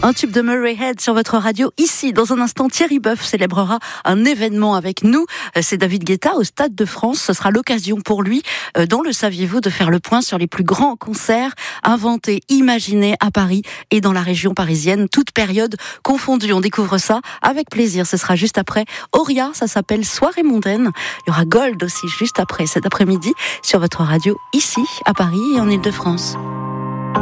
Un tube de Murray Head sur votre radio. Ici, dans un instant, Thierry Boeuf célébrera un événement avec nous. C'est David Guetta au Stade de France. Ce sera l'occasion pour lui, dans le saviez-vous, de faire le point sur les plus grands concerts inventés, imaginés à Paris et dans la région parisienne, toutes périodes confondues. On découvre ça avec plaisir. Ce sera juste après Auria, ça s'appelle Soirée mondaine. Il y aura Gold aussi juste après, cet après-midi, sur votre radio, ici, à Paris et en Ile-de-France.